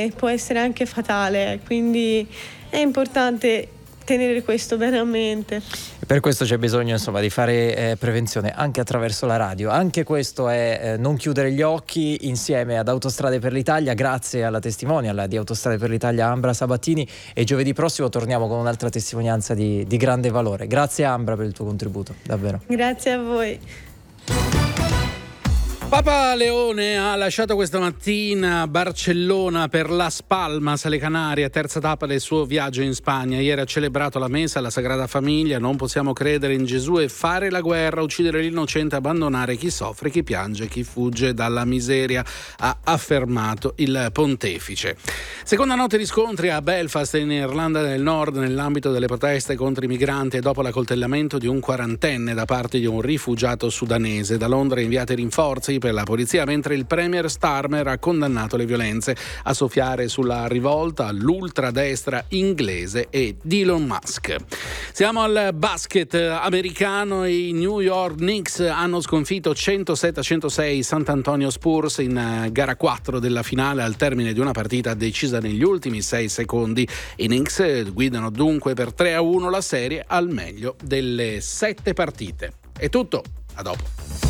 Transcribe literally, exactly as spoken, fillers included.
e può essere anche fatale, quindi è importante tenere questo bene a mente. Per questo c'è bisogno, insomma, di fare eh, prevenzione anche attraverso la radio. Anche questo è eh, non chiudere gli occhi, insieme ad Autostrade per l'Italia, grazie alla testimonial di Autostrade per l'Italia Ambra Sabattini, e giovedì prossimo torniamo con un'altra testimonianza di, di grande valore. Grazie Ambra per il tuo contributo, davvero. Grazie a voi. Papa Leone ha lasciato questa mattina Barcellona per Las Palmas, alle Canarie, terza tappa del suo viaggio in Spagna. Ieri ha celebrato la messa alla Sagrada Famiglia. Non possiamo credere in Gesù e fare la guerra, uccidere l'innocente, abbandonare chi soffre, chi piange, chi fugge dalla miseria, ha affermato il pontefice. Seconda notte di scontri a Belfast, in Irlanda del Nord, nell'ambito delle proteste contro i migranti, dopo l'accoltellamento di un quarantenne da parte di un rifugiato sudanese. Da Londra inviate rinforzi per la polizia, mentre il premier Starmer ha condannato le violenze. A soffiare sulla rivolta l'ultradestra inglese e Elon Musk. Siamo al basket americano. I New York Knicks hanno sconfitto centosette a centosei Sant'Antonio Spurs in gara quattro della finale, al termine di una partita decisa negli ultimi sei secondi. I Knicks guidano dunque per tre a uno la serie, al meglio delle sette partite. È tutto, a dopo.